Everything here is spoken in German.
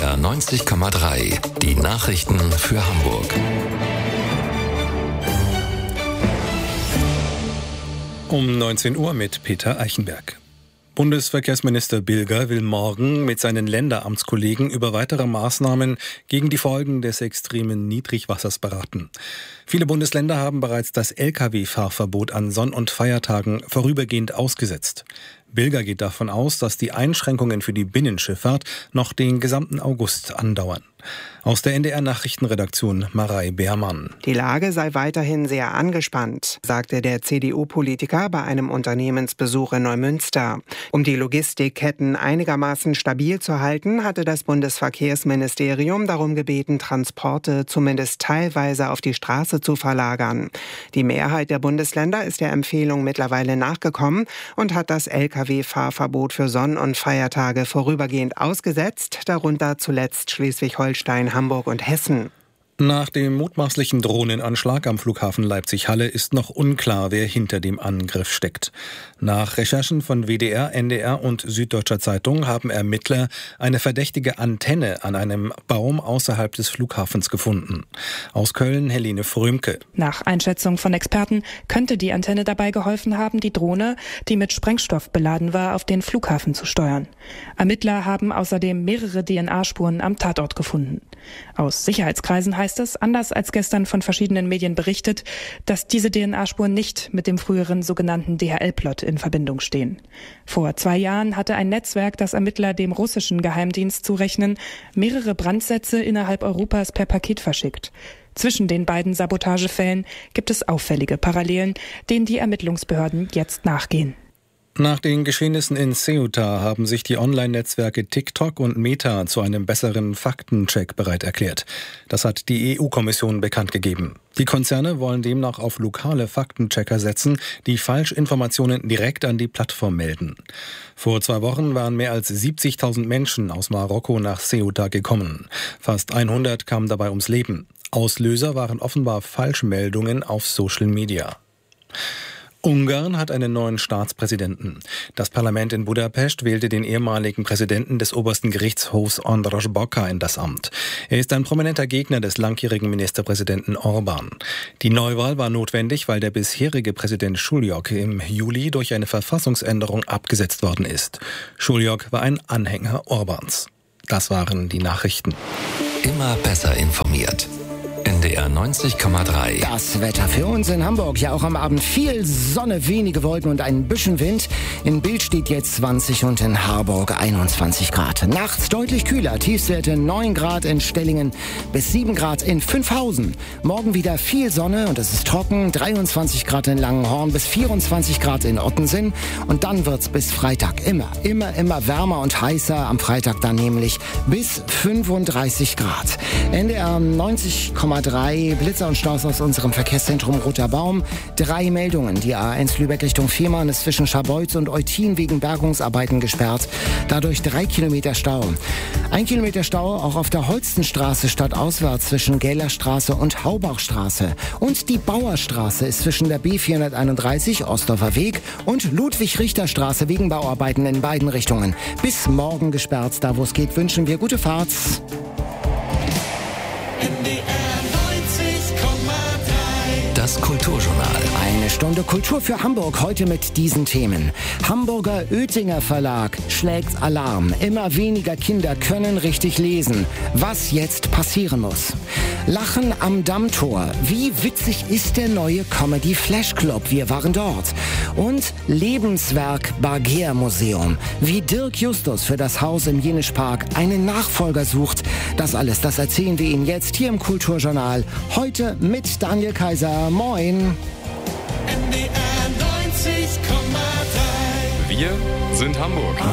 NDR 90,3. Die Nachrichten für Hamburg. Um 19 Uhr mit Peter Eichenberg. Bundesverkehrsminister Bilger will morgen mit seinen Länderamtskollegen über weitere Maßnahmen gegen die Folgen des extremen Niedrigwassers beraten. Viele Bundesländer haben bereits das Lkw-Fahrverbot an Sonn- und Feiertagen vorübergehend ausgesetzt. Bilger geht davon aus, dass die Einschränkungen für die Binnenschifffahrt noch den gesamten August andauern. Aus der NDR-Nachrichtenredaktion Marei Beermann. Die Lage sei weiterhin sehr angespannt, sagte der CDU-Politiker bei einem Unternehmensbesuch in Neumünster. Um die Logistikketten einigermaßen stabil zu halten, hatte das Bundesverkehrsministerium darum gebeten, Transporte zumindest teilweise auf die Straße zu verlagern. Die Mehrheit der Bundesländer ist der Empfehlung mittlerweile nachgekommen und hat das Lkw-Fahrverbot für Sonn- und Feiertage vorübergehend ausgesetzt, darunter zuletzt Schleswig-Holstein, Hamburg und Hessen. Nach dem mutmaßlichen Drohnenanschlag am Flughafen Leipzig-Halle ist noch unklar, wer hinter dem Angriff steckt. Nach Recherchen von WDR, NDR und Süddeutscher Zeitung haben Ermittler eine verdächtige Antenne an einem Baum außerhalb des Flughafens gefunden. Aus Köln Helene Frömke. Nach Einschätzung von Experten könnte die Antenne dabei geholfen haben, die Drohne, die mit Sprengstoff beladen war, auf den Flughafen zu steuern. Ermittler haben außerdem mehrere DNA-Spuren am Tatort gefunden. Aus Sicherheitskreisen heißt es, anders als gestern von verschiedenen Medien berichtet, dass diese DNA-Spuren nicht mit dem früheren sogenannten DHL-Plot in Verbindung stehen. Vor 2 Jahren hatte ein Netzwerk, das Ermittler dem russischen Geheimdienst zurechnen, mehrere Brandsätze innerhalb Europas per Paket verschickt. Zwischen den beiden Sabotagefällen gibt es auffällige Parallelen, denen die Ermittlungsbehörden jetzt nachgehen. Nach den Geschehnissen in Ceuta haben sich die Online-Netzwerke TikTok und Meta zu einem besseren Faktencheck bereit erklärt. Das hat die EU-Kommission bekannt gegeben. Die Konzerne wollen demnach auf lokale Faktenchecker setzen, die Falschinformationen direkt an die Plattform melden. Vor 2 Wochen waren mehr als 70.000 Menschen aus Marokko nach Ceuta gekommen. Fast 100 kamen dabei ums Leben. Auslöser waren offenbar Falschmeldungen auf Social Media. Ungarn hat einen neuen Staatspräsidenten. Das Parlament in Budapest wählte den ehemaligen Präsidenten des obersten Gerichtshofs András Bokar in das Amt. Er ist ein prominenter Gegner des langjährigen Ministerpräsidenten Orbán. Die Neuwahl war notwendig, weil der bisherige Präsident Šuljok im Juli durch eine Verfassungsänderung abgesetzt worden ist. Šuljok war ein Anhänger Orbáns. Das waren die Nachrichten. Immer besser informiert. NDR 90,3. Das Wetter für uns in Hamburg. Ja, auch am Abend viel Sonne, wenige Wolken und ein bisschen Wind. In Bild steht jetzt 20 und in Harburg 21 Grad. Nachts deutlich kühler. Tiefstwerte 9 Grad in Stellingen bis 7 Grad in Pfünfhausen. Morgen wieder viel Sonne und es ist trocken. 23 Grad in Langenhorn bis 24 Grad in Ottensen. Und dann wird's bis Freitag immer wärmer und heißer. Am Freitag dann nämlich bis 35 Grad. NDR 90,3 Blitzer und Staus aus unserem Verkehrszentrum Roter Baum. 3 Meldungen. Die A1 Lübeck Richtung Fehmarn ist zwischen Scharbeutz und Eutin wegen Bergungsarbeiten gesperrt. Dadurch 3 Kilometer Stau. 1 Kilometer Stau auch auf der Holstenstraße stadtauswärts zwischen Gellerstraße und Haubachstraße. Und die Bauerstraße ist zwischen der B431 Ostdorfer Weg und Ludwig-Richter-Straße wegen Bauarbeiten in beiden Richtungen. Bis morgen gesperrt. Da wo es geht, wünschen wir gute Fahrt. Das Kulturjournal. Eine Stunde Kultur für Hamburg, heute mit diesen Themen. Hamburger Oetinger Verlag schlägt Alarm. Immer weniger Kinder können richtig lesen. Was jetzt passieren muss. Lachen am Dammtor. Wie witzig ist der neue Comedy Flash Club? Wir waren dort. Und Lebenswerk Barger Museum. Wie Dirk Justus für das Haus im Jenischpark einen Nachfolger sucht. Das alles, das erzählen wir Ihnen jetzt hier im Kulturjournal. Heute mit Daniel Kaiser. Moin. NDR 90,3. Wir sind Hamburg.